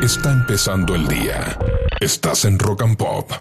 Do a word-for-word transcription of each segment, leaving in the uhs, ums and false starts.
Está empezando el día. Estás en Rock and Pop.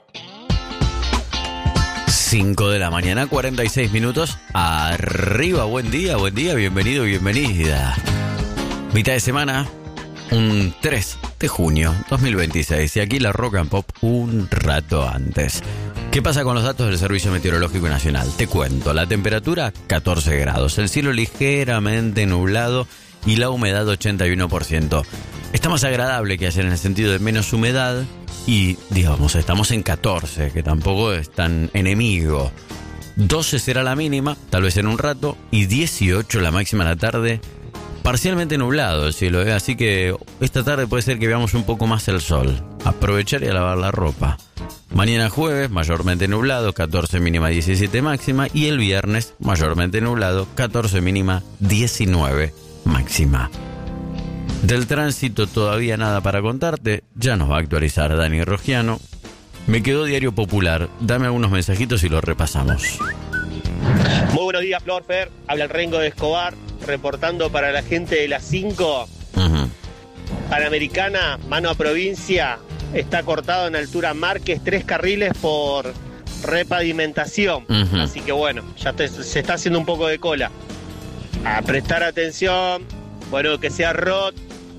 cinco de la mañana, cuarenta y seis minutos. Arriba, buen día, buen día, bienvenido, bienvenida. Mitad de semana, un tres de junio dos mil veintiséis. Y aquí la Rock and Pop un rato antes. ¿Qué pasa con los datos del Servicio Meteorológico Nacional? Te cuento, la temperatura catorce grados, el cielo ligeramente nublado y la humedad ochenta y uno por ciento. Está más agradable que ayer en el sentido de menos humedad y, digamos, estamos en catorce, que tampoco es tan enemigo. doce será la mínima, tal vez en un rato, y dieciocho la máxima a la tarde. Parcialmente nublado el cielo, ¿eh? Así que esta tarde puede ser que veamos un poco más el sol. Aprovechar y a lavar la ropa. Mañana jueves, mayormente nublado, catorce mínima, diecisiete máxima. Y el viernes, mayormente nublado, catorce mínima, diecinueve máxima. Del tránsito todavía nada para contarte, ya nos va a actualizar Dani Rogiano. Me quedó Diario Popular, dame algunos mensajitos y los repasamos. Muy buenos días, Flor Fer, habla el Rengo de Escobar, reportando para la gente de las cinco. Uh-huh. Panamericana, mano a provincia, está cortado en altura Márquez, tres carriles por repavimentación. Uh-huh. Así que bueno, ya te, se está haciendo un poco de cola. A prestar atención, bueno, que sea rot.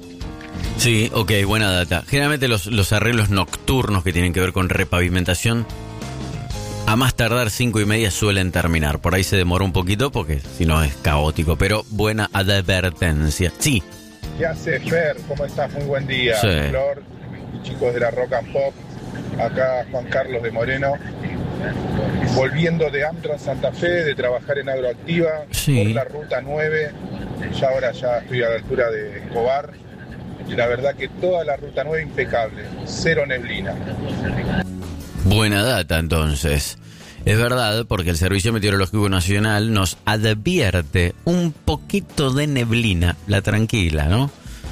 Sí, ok, buena data. Generalmente los, los arreglos nocturnos que tienen que ver con repavimentación, a más tardar cinco y media suelen terminar. Por ahí se demora un poquito porque si no es caótico, pero buena advertencia. Sí. ¿Qué hace, Fer? ¿Cómo estás? Muy buen día. Sí. Flor, chicos de la Rock and Pop, acá Juan Carlos de Moreno, volviendo de Amtrak Santa Fe, de trabajar en Agroactiva, sí, por la ruta nueve, ya ahora ya estoy a la altura de Escobar, y la verdad que toda la ruta nueve impecable, cero neblina. Buena data entonces. Es verdad, porque el Servicio Meteorológico Nacional nos advierte un poquito de neblina, la tranquila, ¿no?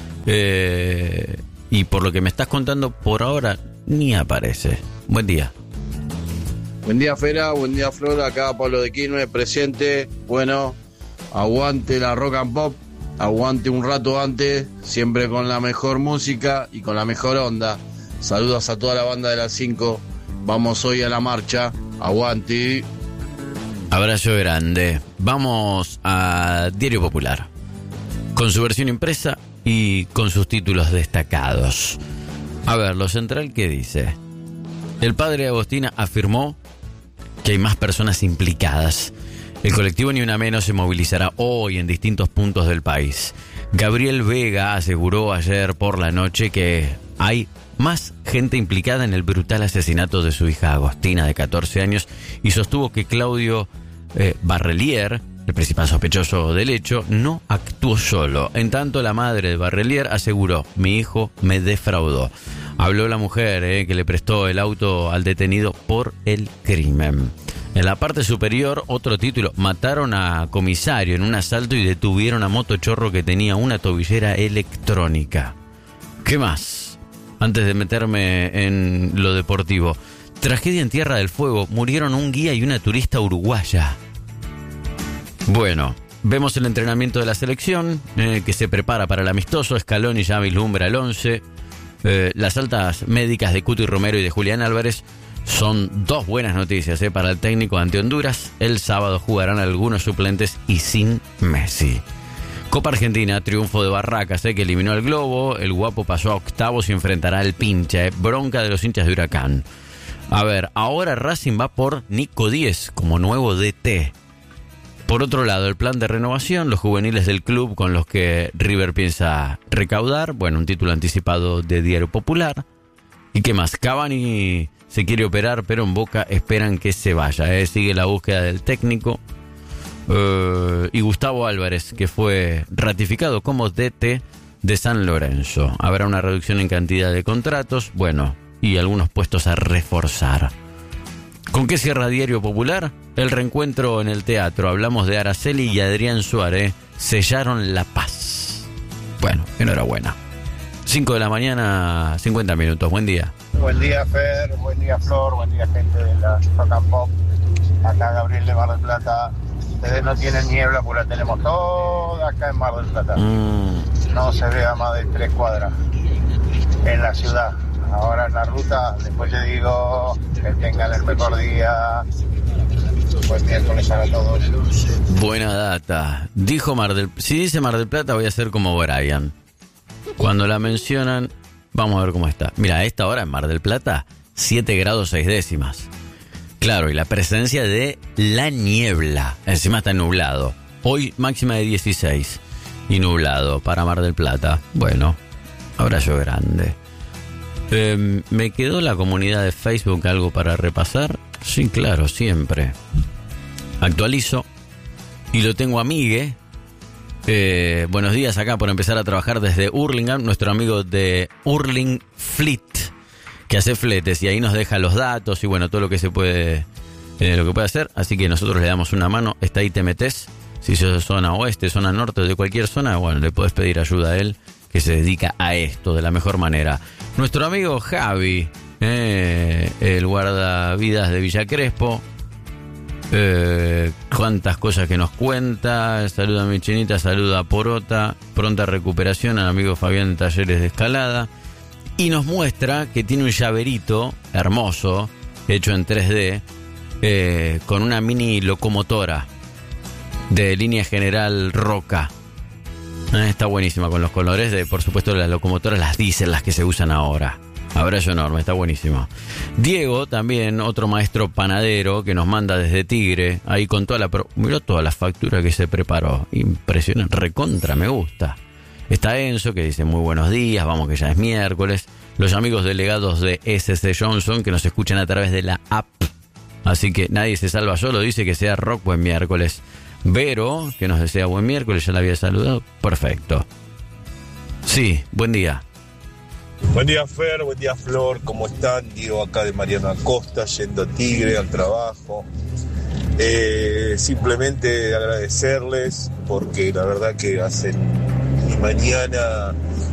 Eh, y por lo que me estás contando, por ahora ni aparece. Buen día. Buen día, Fera, buen día, Flor, acá Pablo de Quilmes, presente. Bueno, aguante la Rock and Pop, aguante un rato antes, siempre con la mejor música y con la mejor onda. Saludos a toda la banda de las cinco. Vamos hoy a la marcha. Aguante. Abrazo grande. Vamos a Diario Popular, con su versión impresa y con sus títulos destacados. A ver, lo central, ¿qué dice? El padre de Agostina afirmó que hay más personas implicadas. El colectivo Ni Una Menos se movilizará hoy en distintos puntos del país. Gabriel Vega aseguró ayer por la noche que hay más gente implicada en el brutal asesinato de su hija Agostina, de catorce años, y sostuvo que Claudio eh, Barrelier, el principal sospechoso del hecho, no actuó solo. En tanto, la madre de Barrelier aseguró: mi hijo me defraudó. Habló la mujer eh, que le prestó el auto al detenido por el crimen. En la parte superior, otro título: mataron a comisario en un asalto y detuvieron a motochorro que tenía una tobillera electrónica. ¿Qué más? Antes de meterme en lo deportivo, tragedia en Tierra del Fuego, murieron un guía y una turista uruguaya. Bueno, vemos el entrenamiento de la selección, eh, que se prepara para el amistoso. Scaloni ya vislumbra el once. Eh, las altas médicas de Cuti Romero y de Julián Álvarez son dos buenas noticias eh, para el técnico ante Honduras. El sábado jugarán algunos suplentes y sin Messi. Copa Argentina, triunfo de Barracas, eh, que eliminó al Globo. El Guapo pasó a octavos y enfrentará al Pincha. Eh, bronca de los hinchas de Huracán. A ver, ahora Racing va por Nico Díez como nuevo D T. Por otro lado, el plan de renovación, los juveniles del club con los que River piensa recaudar. Bueno, un título anticipado de Diario Popular. ¿Y qué más? Cavani se quiere operar, pero en Boca esperan que se vaya. Eh. Sigue la búsqueda del técnico. Uh, y Gustavo Álvarez, que fue ratificado como D T de San Lorenzo. Habrá una reducción en cantidad de contratos, bueno, y algunos puestos a reforzar. ¿Con qué cierra Diario Popular? El reencuentro en el teatro. Hablamos de Araceli y Adrián Suárez. Sellaron la paz. Bueno, enhorabuena. cinco de la mañana, cincuenta minutos. Buen día. Buen día, Fer. Buen día, Flor. Buen día, gente de la Rock and Pop. Acá Gabriel de Mar del Plata. Ustedes no tienen niebla, pues la tenemos toda acá en Mar del Plata. Mm. No se ve a más de tres cuadras. en la ciudad. Ahora en la ruta, después te digo que tengan el mejor día. Buen miércoles para todos. Buena data. Dijo Mar del Si dice Mar del Plata, voy a hacer como Brian. Cuando la mencionan, vamos a ver cómo está. Mira, a esta hora en Mar del Plata, siete grados seis décimas. Claro, y la presencia de la niebla. Encima está nublado. Hoy máxima de dieciséis. Y nublado para Mar del Plata. Bueno, abrazo grande. Eh, ¿Me quedó la comunidad de Facebook algo para repasar? Sí, claro, siempre. Actualizo y lo tengo a Migue. Eh, buenos días acá por empezar a trabajar desde Hurlingham, nuestro amigo de Hurling Fleet, que hace fletes y ahí nos deja los datos y bueno, todo lo que se puede, eh, lo que puede hacer. Así que nosotros le damos una mano. Está ahí, te metes. Si sos zona oeste, zona norte, de cualquier zona, bueno, le podés pedir ayuda a él, que se dedica a esto de la mejor manera. Nuestro amigo Javi, eh, el guardavidas de Villa Crespo, eh, cuántas cosas que nos cuenta. Saluda a mi chinita, saluda a Porota, pronta recuperación al amigo Fabián de Talleres de Escalada, y nos muestra que tiene un llaverito hermoso, hecho en tres D, eh, con una mini locomotora de línea general Roca. Eh, está buenísima con los colores de, por supuesto, las locomotoras, las diésel, las que se usan ahora. Abrazo enorme, está buenísimo. Diego, también otro maestro panadero que nos manda desde Tigre, ahí con toda la... Pro... Miró toda la factura que se preparó. Impresionante, recontra, me gusta. Está Enzo, que dice muy buenos días, vamos que ya es miércoles. Los amigos delegados de S C Johnson, que nos escuchan a través de la app. Así que nadie se salva solo, dice que sea rock buen miércoles. Vero, que nos desea buen miércoles, ya la había saludado. Perfecto. Sí, buen día. Buen día, Fer, buen día, Flor, ¿cómo están? Diego acá de Mariano Acosta, yendo a Tigre al trabajo. Eh, simplemente agradecerles porque la verdad que hacen mi mañana